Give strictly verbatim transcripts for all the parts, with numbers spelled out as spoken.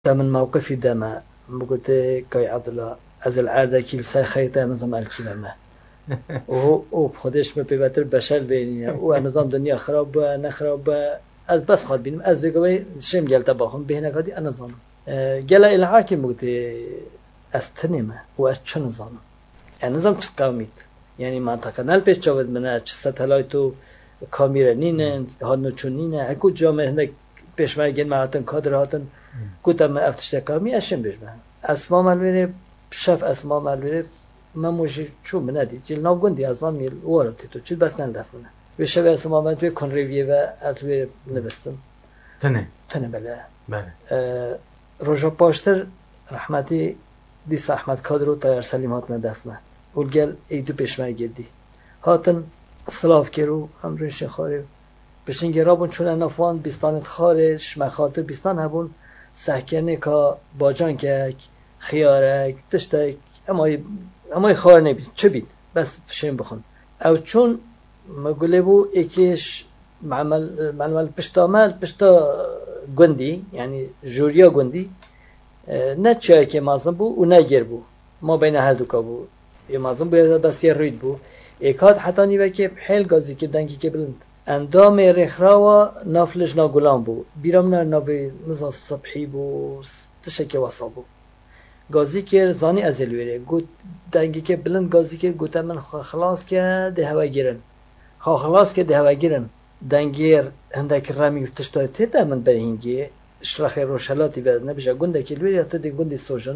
من موقفي دما قلت كاي عبد الله از العاده كيل سر خيطه نظام الكلمه وهو او خودش به پیوتر بشر بینه و نظام دنیا خراب نخراب از بس خود بینم از بگوی شم گلت باهم بهنه کادی نظام گلا الحاکم قلت استنمه و از چه نظام نظام چه قومیت یعنی منطقه نل پیش جواد منه چه ستلایتو کامیرا نینه هانو چون نینه اکو جامعه هنده پیشمرگین مهاتن کادر هاتن گفتم افتش کامی اشم بجمع اسماء مالویره شف اسماء مالویره ما موجی چو مندی جل نابگندی ازام میل وارد تو چیل بس نندفونه و شب اسماء مالوی کنریویه و اتوی نبستم تنه تنه بله بله رجا پاشتر رحمتی دیس احمد کادرو تایر سلیم هات ندفمه ولگل ایدو پیشمرگی دی هاتن صلاف کرو امرش خاره بشین گرابون چون انافوان بیستانت خاره شمخارتر بیستان هبون سحکنه که باجان که خیارک تشتک امای امای خار نبید چه بید بس شیم بخون او چون مگوله بو ایکیش معمل معمل پشتا مال پشتا گندی یعنی جوریا گندی نه چای که مازن بو و نه گر بو ما بین هر دو کا بو یه مازن بو بس یه روید بو ایکات حتی نیوه که حیل گازی که دنگی که بلند اندام رخراوا نافلش ناگلان بو بیرام نه نابی مثلا صبحی بو تشکی واسابو گازی که زانی ازلویره گوت دنگی که بلند گازی که گوت من خلاص که ده هوا گیرن خا خلاص که ده هوا گیرن دنگیر هندک رامی تشتای تیتا من برهنگی شرخ روشلاتی و نبیشه گنده که لویره تا دی گندی سوژن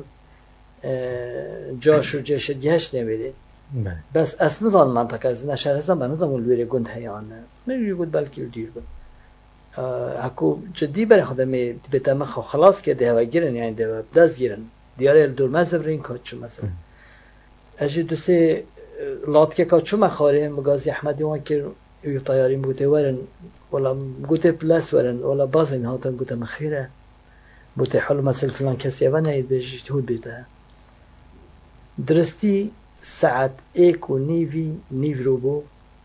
جاش و جاش دیهش نمیره بس از نظام منطقه از نشهر زمان نظام الویره گند هیانه میگه بود بلکه دیر بود اكو جدي بري خدمه بتم خلاص كده هوا گيرن يعني ده داز گيرن ديار الدور مزورين كاتشو مثلا اجي دوسه لاتكه كاتشو مخاره مغازي احمدي وان كير يو طيارين بوته ورن ولا گوته پلاس ورن ولا بازن هاتن گوته مخيره بوته حلو مثل فلان كسي وانا يبجي تهود بيته درستي ساعت ايكو نيفي نيفرو بو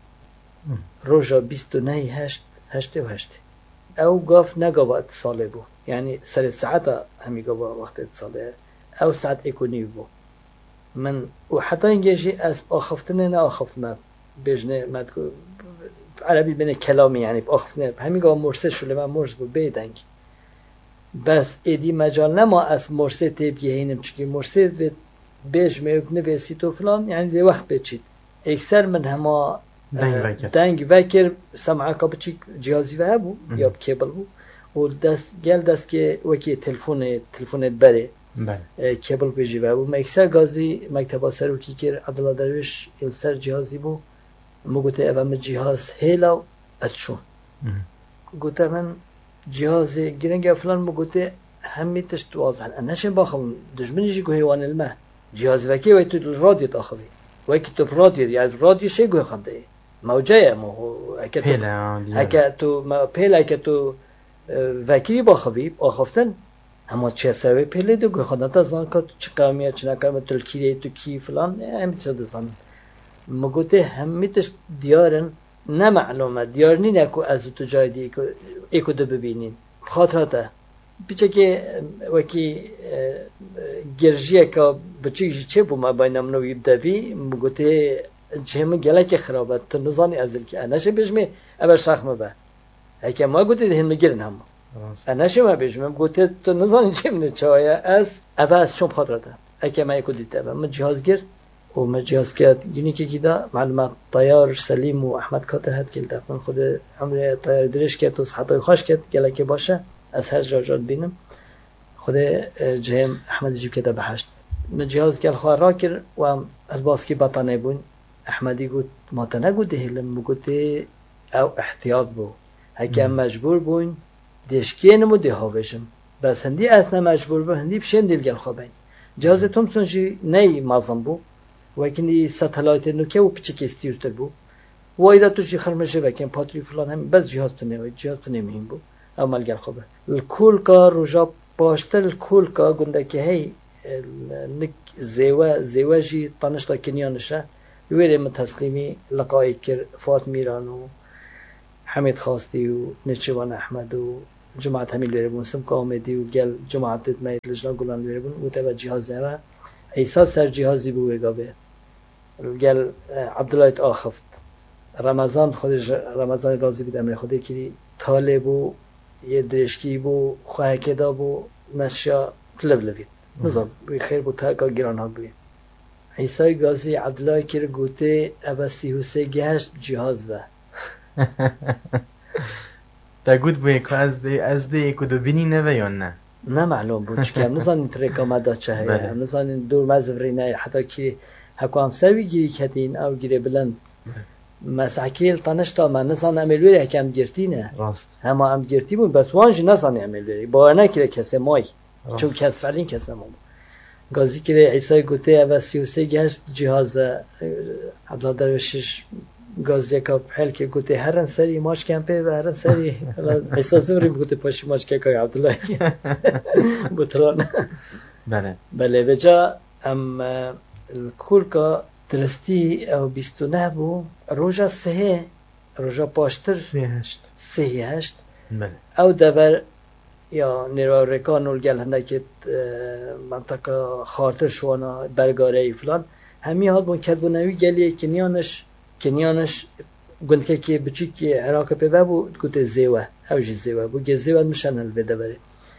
روجا بیست و نه هشت هشت و هشت او گاف نگاوا اتصاله بو یعنی سر ساعتا همی گاوا وقت اتصاله او ساعت اکونی بو من و حتی اینگه از آخفتنه نه آخفتنه بجنه مدگو عربی بینه کلامی یعنی آخفتنه همی گاوا مرسه شله من مرس بو بیدنگ بس ایدی مجال نما از مرسه تیبگه هینم چکی مرسه بجمه اکنه ویسی تو فلان یعنی دی وقت بچید اکثر من هما دنگ وکر سمعه که بچی جهازی و هبو یا کیبل بو و دست گل دست که وکی تلفون تلفونت بره کیبل بیجی و هبو ما اکثر گازی مکتبا سر وکی کر عبدالله درویش سر جهازی بو مو گوته اوام جهاز هیلا از چون گوته من جهاز گرنگ فلان مو گوته همی تشت واضح انشن باخم دجمنی جی گوه وان المه جهاز وکی وی تو رادیو داخلی وی که تو رادیو یعنی رادیو شی گوه خنده موجه مو اكه اكه تو ما پیل اكه تو وکیلی با خویب آخفتن اما چه سوی پیله دو گه خودت از آن که چه قومیه چه نکرم ترکیه تو کی فلان هم چه دزان مگوته همیتش دیارن نه معلومه دیار نی نکو از تو جای دی اکو دو ببینین خاطراته بیچه که وکی گرجیه که بچه چه بو ما بینم نوی بدوی مگوته جهمه گله که خرابه تو نزانی ازل که انشه بجمه اول شخمه به اگه ما گوته ده هم نگیرن هم انشه ما بجمه گوته تو نزانی جهمه چایه از اول از چون خاطرته اگه ما یکو دیده من جهاز گرد و من جهاز کرد گینی که گیده معلومات طیار سلیم و احمد کاتر هد گلده من خود عمر طیار درش کرد و صحبای خوش کرد گله که باشه از هر جا جا بینم خود جهم احمد جیب کده بهشت من جهاز گل خواه را کرد و الباس کی بطانه بون احمدی گفت ما تنگو دهیلم بگوته او احتیاط بو هکه مجبور بوین دشکی نمو ده هاوشم بس هندی اصلا مجبور بو هندی بشیم دیل گل خواه بین جهاز تومسون جی نی مازم بو وکنی ستلایت نوکه و پچک استیرتر بو و ایده تو جی خرمشه بکن پاتری فلان هم بس جهاز تو نوید جهاز تو نمیم بو او مال گل خواه بین الکول که رجا باشتر الکول که گنده که هی نک زیوه زیوه جی تانشتا کنیانشه ویره متسلیمی لقای کر فاطمی رانو حمید خواستی و نچوان احمد و جماعت همین لوره بون سم که آمدی و گل جماعت مایت لجنا گلان لوره بون و تبا جهاز همه عیسی سر جهازی بو گابه گل عبدالله آخفت رمضان خودش رمضان رازی بید امر خودی کری طالب و یه درشکی بو خواه کدا بو نشا لب لبید نظام بی خیر بو تا که گران ها بوی عیسی گازی عبدالله کر گوته ابا سی و سه گهشت جهاز و تا گوت بوی که از ده از ده اکو دو بینی نوه یا نه نه معلوم بود چکه هم نزانین ترکا مدا چه هیا هم نزانین دور مزوری نه حتی که هکو هم سوی گیری کتین او گیری بلند مسعکیل تنشتا من نزان عملوری هکم گرتی نه راست همه هم گرتی بود بس وانج نزان عملوری باور نکره کسی مای چون کس فعلین کسی مام گازی کره عیسی گوته اول سی و سه گشت جهاز و عبدالله دروشش گازی که حل که گوته هرن سری ماش کمپه و هرن سری عیسی زمری گوته پاشی ماش که که عبدالله بطران بله بله بجا ام کل که درستی او بیست و نه بو روژا سه روژا پاشتر سه هشت سه هشت بله او دبر یا نیرو رکان و گل هندکت منطقه خاطر شوانا برگاره ای فلان همی هاد بون کد بونوی گلیه کنیانش کنیانش گنده که بچی که عراق پیبه بو گوته زیوه اوجی زیوه بو گه زیوه مشن البده بره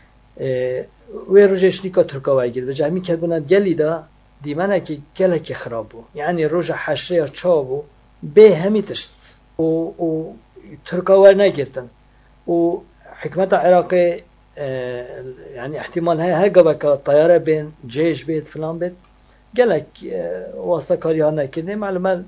وی روژش نیکا ترکا ورگید بجا همی کد بوند گلی دا دیمانه که گله که خراب بو یعنی روژ حشره یا چا بو به همی تشت و, و ترکا ور نگیرتن و حکمت عراقی يعني احتمال هاي هرقبة كطيارة بين جيش بيت فلان بيت قالك واسطة كاريانا كده معلومات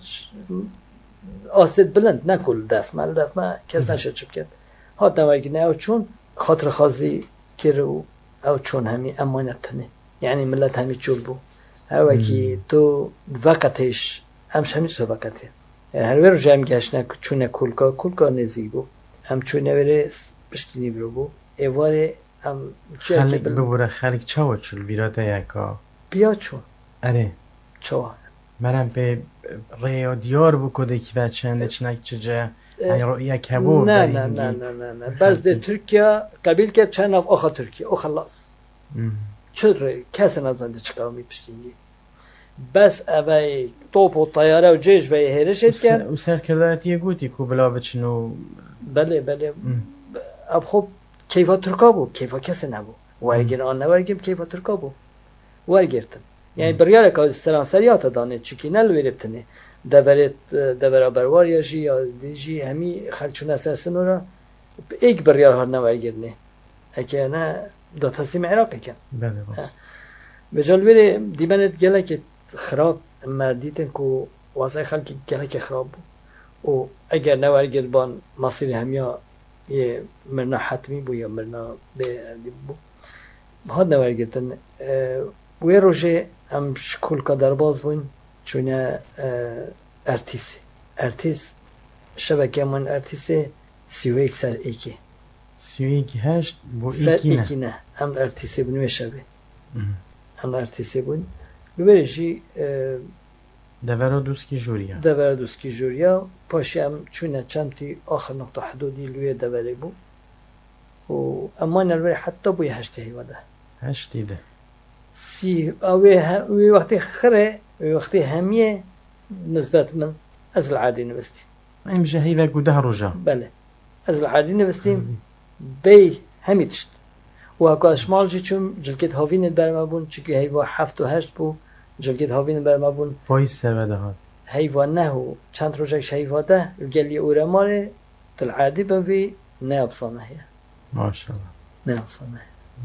آسد بلند نكل دف مال دف ما كس نشد شب كد هات نوارقنا او چون خاطر خازي كرو او چون همي امانتنه يعني ملت همي چول بو او كي تو وقتش امش همي تو وقته هر ويرو جام گشنا چونه کلکا کلکا نزی بو ام چونه وره پشتینی برو بو ایواره ام خلق ببوره خلق چاو چول بیراده یکا بیا چون اره چاو مرم به ریا دیار بکده که و چنده چنک چجا یعنی رؤیه کبور نه نه نه نه نه نه بس ده ترکیه قبیل که چند اف آخا ترکیه او خلاص چرا کسی نزنده چکاو می پشتینگی بس اوه توپ و طیاره و جیش و هرشت کن و سر کرده یه گوتی که بلا بچنو بله بله اب خب کیفا ترکا بو کیفا کسی نبو ورگیر آن نورگیم کیفا ترکا بو ورگیرتن یعنی بریاره که سرانسریات دانه چکی نلویربتنه دورت دورا بروار یا جی یا دیجی همی خلچون سرسنو را ایک بریاره ها نورگیرنه اکه نه دا تصمیم عراقی کن بله باست بجالویره دیمانت گله که خراب اما دیتن که واسه خلقی گله که خراب بو و اگر نورگیر بان مصیر همیا یه مرنا حتمی بو یا مرنا به بو هاد نورگیرتن وی روژه هم شکل که در باز بوین چونه ارتیسی ارتیس شبکه من ارتیسه سی و ایک سر ایکی سی و ایک هشت بو سر ایکی نه ایکی نه هم ارتیسی بونی شبه هم ارتیسی بون لبرشی دورا دوسکی جوریا دورا دوسکی جوریا پاشی هم چونه چندی آخر نقطه حدودی لوی دوره بو و اما نلوری حتی بوی هشته هیواده هشتی ده سی اوی وقتی خره اوی وقتی همیه نسبت من از العادی نوستیم این بشه هیوه گوده روژا بله از العادی نوستیم بی همی تشت و اکو اشمال جی چون جلکت هاوینت برما بون چکی هیوا هفت و هشت بو جلکت هاوینت برما بون پای سر بده هات هیوا نه و چند روژهش هیوا ده گلی اورماره تلعادی بوی نه ابصانه هیا ماشاءالله نه ابصانه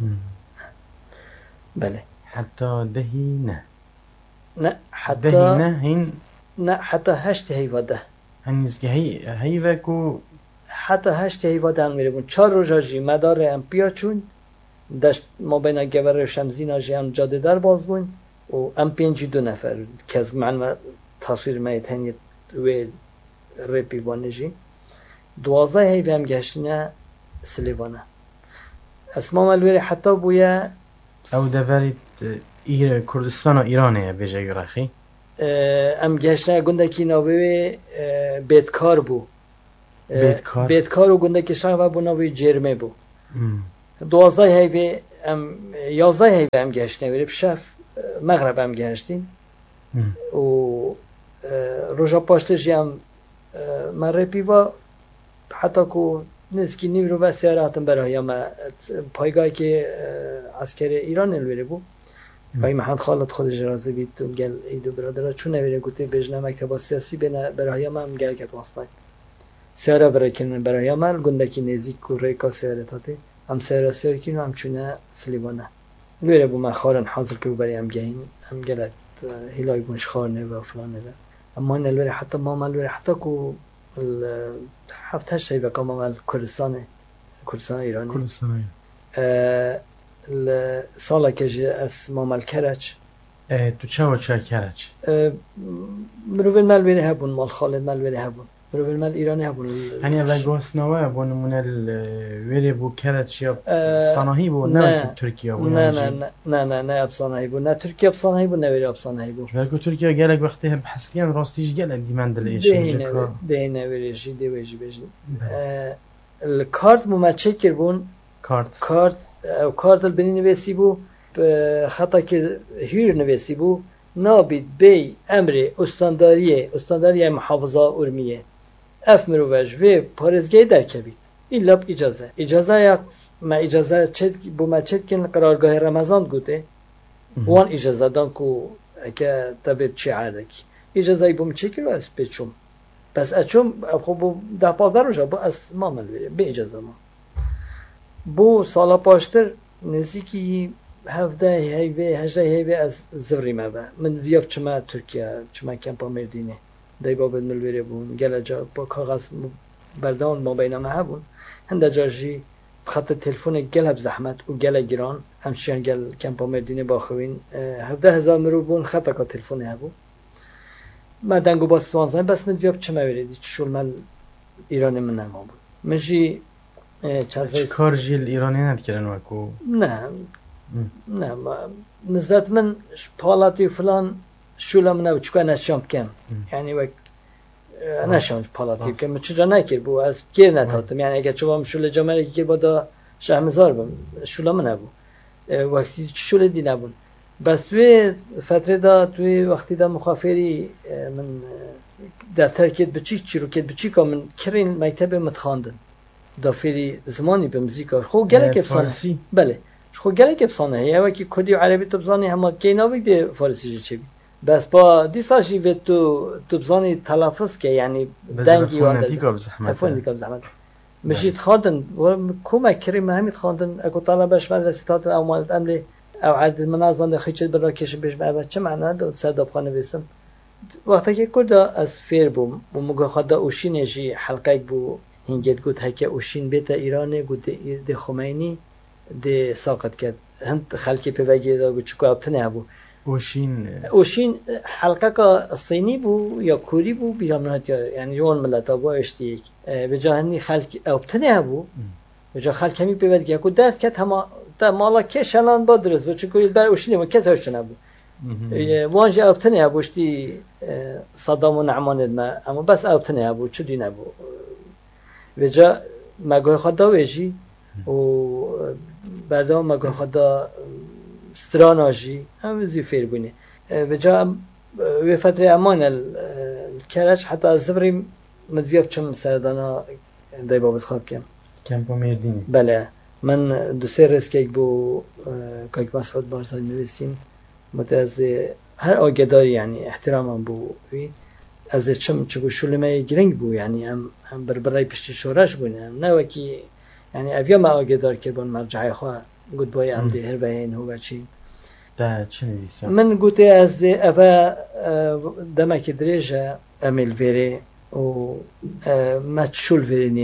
بله حتی دهی نه نه حتی دهی نه هین نه حتی هشت هیوا ده هنیز که هی هیوه کو حتی هشت هیوا ده میره بون چهار روژا جی مدار ام پیا چون دشت ما بین گور شمزینا جی هم جاده در باز بون و ام پینجی دو نفر که از معلومه تصویر مایت هنید و ریپی بانه جی دوازه هیوه هم گشتینه سلیوانه اسمام الویره حتی بویا او دورید ایر کردستان و ایرانه بجه گرخی ام گشتنه گنده کی ناوی بیتکار بو بیتکار بیتکار و گنده کی شنگ بو ناوی جرمه بو دوازده هیوی ام یازده هیوی ام گشتیم ولی بشف مغرب ام گشتیم و روزا پاشتش هم مره پیوا حتی که نزدیکی نیم رو بس سیاراتم برای ما پایگاهی که عسکر ایران الویره بود پای محمد خالد خودش راضی بید تو گل ایدو برادر چون نویره گوته بجنه مکتب سیاسی بین برای ما هم گل کرد واسطه سیاره برای کنن برای ما گندکی نزدیک و ریکا سیاره تاته هم سیاره سیاره کنن هم چونه سلیوانه الویره بود من خارن حاضر که برای هم گهین هم گلت هلای بونش خارنه و فلانه اما این الویره حتی ما الویره حتی که هفت هشت شيء بقى مال كردستان كردستان إيراني كردستان الصالة كجي اس مال كرج تو چه و چه کرج مروفل مال ويري هبون مال خالد مال ويري هبون مروفل مال إيراني هبون يعني أبغى جوس نواه بون من الويري بو كرج يا صناعي بو نه تركيا بو نه نه نه نه نه بصناعي بو نه تركيا بصناعي بو نه ويري بصناعي بو بلكو تركيا قالك وقتها بحسيان راستيش قال دي مندل ايش دينا دينا ويري جي دي ويجي بيجي الكارت مو تشكر بون كارت كارت او كارت البني نفسي بو خطا که هیر نویسی بو نابید بی امر استانداریه استانداریه محافظه ارمیه اف مروج و پارزگی در کبید ایلا ب اجازه اجازه یا ما اجازه چد بو ما چد کن قرارگاه رمضان گوته وان اجازه دان کو که تبید چی عادک اجازه بوم چکی رو از بچوم بس اچوم خب ده پازده روشه با از ما ملویره به اجازه ما بو سالا پاشتر نزدیکی هفده هیوی هجده هیوی از زوری ما با من ویاب چما ترکیه چما کمپا مردینه دای بابد ملویره بون گل جا با کاغذ بردان ما بین ما هبون هنده جا جی خط تلفون گل هب زحمت و گل گران همچنان گل کمپا مردینه باخوین هفده هزار مرو بون خط که تلفون هبون ما دنگو باست وانزان بس من ویاب چما ویردی چشول مال ایران من نما بود مجی چه کار جیل ایرانی ندکرن وکو نه نه نسبت من پالاتی فلان شولا من او چکا نشام کم یعنی وک نشام پالاتی کم چرا نکر بو از گیر نتاتم یعنی اگه چوام شولا جامعه که بادا شهمزار بم شولا من نبو وقتی شولا دی نبون بس توی فتره دا توی وقتی دا مخافری من دفتر کد بچی چی رو کد بچی که من کرین مکتب متخاندن دافری زمانی به موزیکا خو گله که فارسی بله خو گله که بسانه یا وکی کردی و عربی تو بزانی هم که اینا بگه فارسی جو چه بی بس با دیساشی و تو تو بزانی تلفظ که یعنی دنگی و دیگه بزحمت فون دیگه بزحمت مشيت خاندن وكوما كريم هميت خاندن اكو طلباش مدرسه تات او مالت املي او عدد مناظن خيچ براكش بيش بابا چه معنا دو سرداب خانه بيسم وقتی که کرده از فیر بوم و مگه خدا اوشین جی حلقه بو هنگید گود هکه اوشین بیت ایرانه گود ده خمینی ده ساقط کرد هند خلکی پیوگی دا گود چکو ابتنه بو اوشین اوشین حلقه که صینی بو یا کوری بو بیرامنات یعنی جوان ملتا با اشتیک به جاهنی خلک ابتنه بو به جا خلک همی پیوگی اکو درد که تما تا مالا کشلان با درست با چکو بر اوشینی ما کس هاشتنه بو وانجا ابتنه بو اشتی صدام و نعمان ما اما بس ابتنه بو چو دی نبو و جا مگوی خدا ویجی و بردام مگوی خدا ستراناجی هم زی فیر بونه و جا و فتره امان الکرج حتی از زبری مدویاب چم سردانا دای بابت خواب کم کمپا مردینی بله من دو سه رسکیک بو که مسعود بارزانی نویسیم متأز هر آگداری یعنی احترامم بو از چم چگو شلمه گرنگ بو یعنی هم هم بربرای پشت شورش بودن نه وکی یعنی اویا ما آگدار که بون مرجعی خواه گود بای هم ده هر بهین هو بچی ده چه نویسم من گوته از ده اوه دمک دریجه امیل ویره و متشول ویرینی